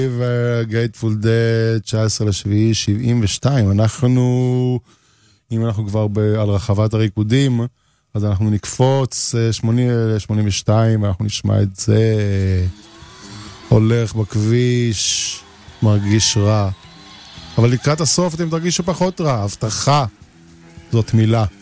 וגייטפול דד, 19/7/72. אם אנחנו כבר על רחבת הריקודים, אז אנחנו נקפוץ 80/82, ואנחנו נשמע את זה. הולך בכביש, מרגיש רע. אבל לקראת הסוף אתם תרגישו פחות רע, הבטחה. זאת מילה.